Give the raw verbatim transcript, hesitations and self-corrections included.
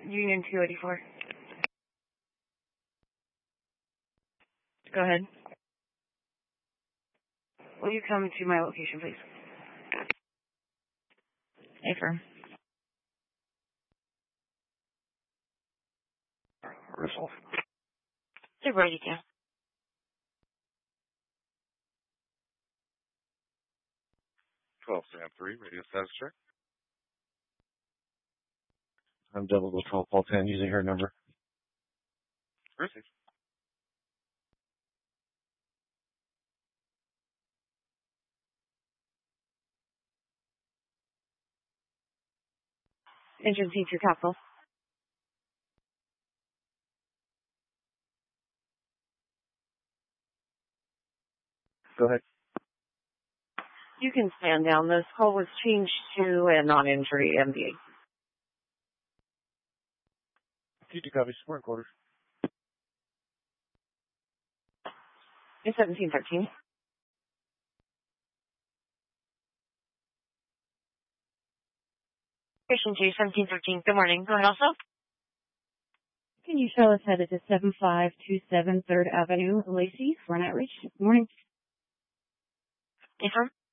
Union two eighty-four. Go ahead. Will you come to my location, please? Affirm. Resolve. They're ready to. twelve Sam three, radio status check. I'm double the twelve Paul ten using her number. Received. Engine T two Capsule. Go ahead. You can stand down. This call was changed to a non-injury M D A. T two copies. Support quarters. It's seventeen thirteen. Station two, seventeen thirteen. Good morning. Go ahead also. Can you show us headed to seven five two seven third Avenue, Lacey, for an outreach? Good morning. Affirm.